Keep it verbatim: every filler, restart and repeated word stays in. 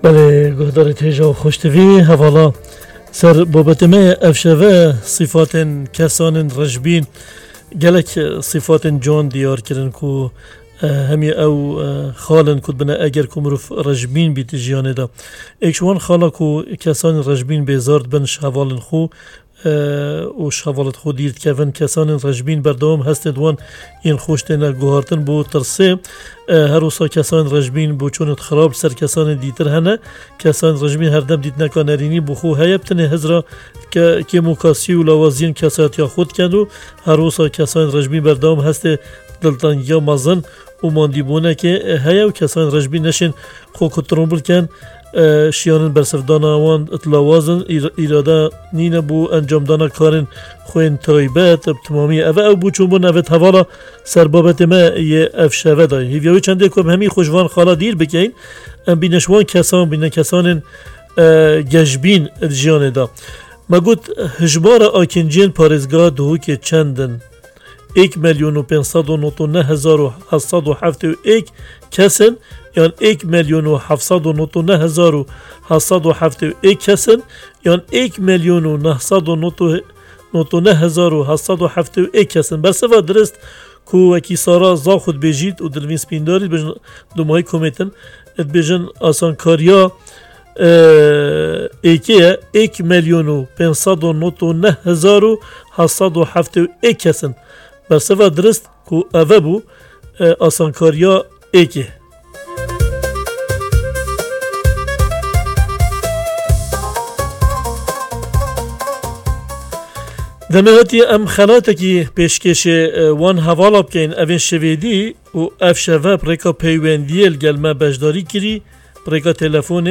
بله گهدار تیجا و خوشتوی حوالا سر بابت ما افشوه صفات کسان رجبین گلک صفات جان دیار کرن کو همی او خالن کد بنا اگر کو مروف رجبین بیت جیانه دا اکشوان خالا کو کسان رجبین بیزارد بن شوالن خو و شوالت خود دیرد که ون کسان رجبین بردوام هستند وان این خوشتن گوهارتن بو ترسه هر روسا کسان رجبین بو چونت خراب سر کسان دیتر هنه کسان رجبین هر دم دیت نکا نرینی بو خو هیبتنه هزرا که موکاسی و لوازین کسات یا خود کندو هر روسا کسان رجبین بردوام هسته دلتان یا مزن و ماندی بونه که هیا و کسان رجبین نشین خو کترون بلکن شیانن برسفدان آوان اطلاوازن ایراده نینه بو انجام دانا کارن خوین ترایبت تمامی اوه او بو چون بون اوه توالا سربابت ما یه افشوه دای هیویاوی چنده کم همی خوشوان خالا دیر بکین ام بینشوان کسان بینه کسان گجبین جیانه دا ما گوت هجبار آکنجین پارزگاه دهو که چندن یک میلیون و پنصد و نوت و نه هزار و هفتصد و هفت و یک کسن یان یک میلیون و هفتصد و نوت و نه هزار و هفتصد و هفت و یک کسن یان یک میلیون و نهصد و نوت و نه هزار و هفتصد و هفت و یک کسن برسوا درست کو وکی سارا زا خود بیجید و دلوین سپینداری بجن دومای کمیتن ات بجن آسان کاریا ایکه یک میلیون و پنصد و نوت و نه هزار و هفتصد و هفت و یک کسن برسوا درست کو اوه بو آسانکاریا ایکه دمهاتی ام خلاته پیشکش وان حوالا بکن اوین شویدی و اف شوه پریکا پیوندیل گلمه بجداری کری پریکا تلفون